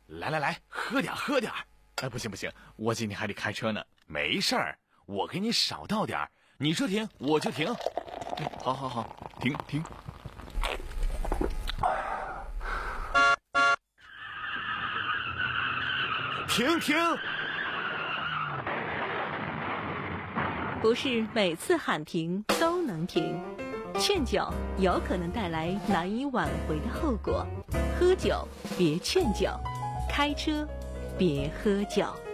来，喝点喝点。哎，不行，我今天还得开车呢。没事儿，我给你少倒点儿，你说停我就停。好，停。停！ 不是每次喊停都能停，劝酒有可能带来难以挽回的后果。喝酒别劝酒，开车别喝酒。